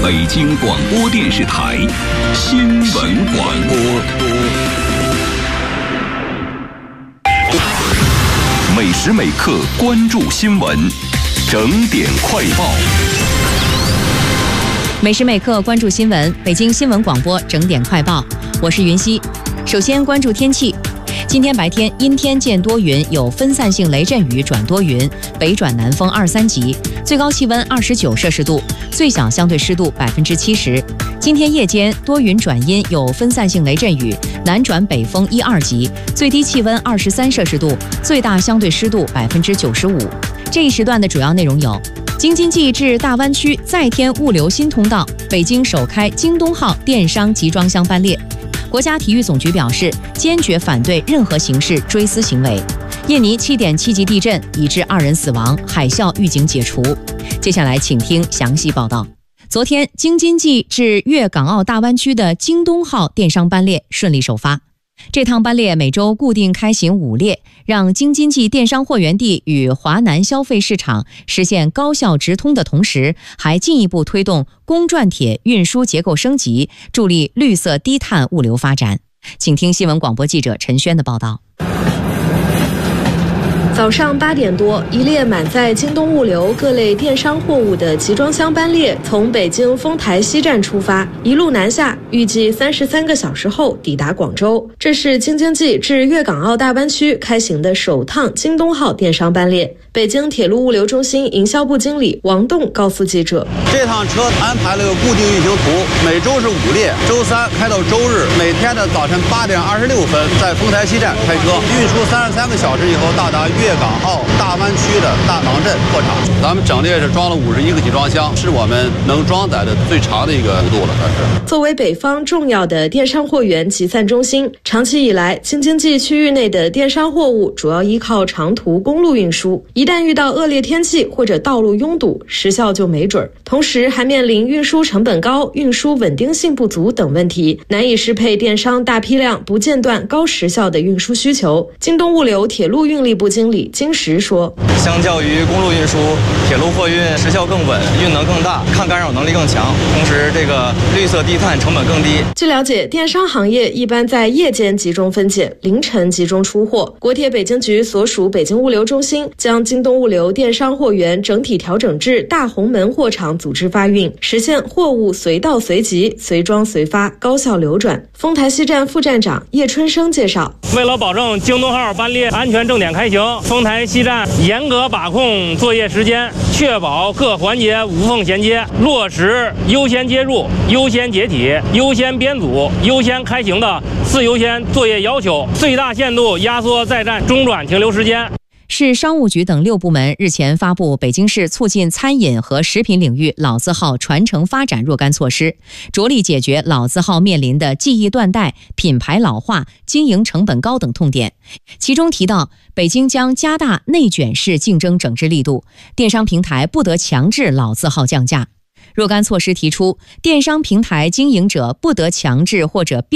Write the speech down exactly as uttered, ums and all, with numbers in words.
北京广播电视台新闻广播。每时每刻关注新闻，整点快报。 每时每刻关注新闻，北京新闻广播整点快报，我是云溪。首先关注天气。今天白天阴天见多云，有分散性雷阵雨转多云，北转南风二三级，最高气温二十九摄氏度，最小相对湿度百分之七十。今天夜间多云转阴，有分散性雷阵雨，南转北风一二级，最低气温二十三摄氏度，最大相对湿度百分之九十五。这一时段的主要内容有：京津冀至大湾区再添物流新通道，北京首开京东号电商集装箱班列。国家体育总局表示，坚决反对任何形式追思行为。印尼 七点七 级地震已致二人死亡，海啸预警解除。接下来请听详细报道。昨天，京津冀至粤港澳大湾区的京东号电商班列顺利首发。这趟班列每周固定开行五列，让京津冀电商货源地与华南消费市场实现高效直通的同时，还进一步推动工转铁运输结构升级，助力绿色低碳物流发展。请听新闻广播记者陈轩的报道。 早上八点多，一列满载京东物流各类电商货物的集装箱班列从北京丰台西站出发，一路南下，预计三十三个小时后抵达广州。这是京津冀至粤港澳大湾区开行的首趟京东号电商班列。北京铁路物流中心营销部经理王栋告诉记者， 这趟车安排了个固定运行图，每周是五列，周三开到周日，每天的早晨八点二十六分在丰台西站开车，运输三十三个小时以后到达粤港澳大湾区的大塘镇货场。咱们整列是装了五十一个集装箱，是我们能装载的最长的一个幅度了。但是， 作为北方重要的电商货源集散中心，长期以来，京津冀区域内的电商货物主要依靠长途公路运输，一旦遇到恶劣天气或者道路拥堵，时效就没准。同时，还面临运输成本高、运输稳定性不足等问题，难以适配电商大批量、不间断、高时效的运输需求。京东物流铁路运力部经理金石说， 相较于公路运输，铁路货运时效更稳，运能更大，抗干扰能力更强，同时这个绿色低碳成本更低。 据了解，电商行业一般在夜间集中分拣，凌晨集中出货。国铁北京局所属北京物流中心将京东物流电商货源整体调整至大红门货场组织发运，实现货物随到随集、随装随发，高效流转。丰台西站副站长叶春生介绍， 为了保证京东号班列安全正点开行，丰台西站严格把控作业时间，确保各环节无缝衔接，落实优先接入、优先解体、优先编组、优先开行的四优先作业要求，最大限度压缩在站中转停留时间。 市商务局等六部门日前发布北京市促进餐饮和食品领域老字号传承发展若干措施，着力解决老字号面临的技艺断代、品牌老化、经营成本高等痛点。其中提到，北京将加大内卷式竞争整治力度，电商平台不得强制老字号降价。若干措施提出，电商平台经营者不得强制或者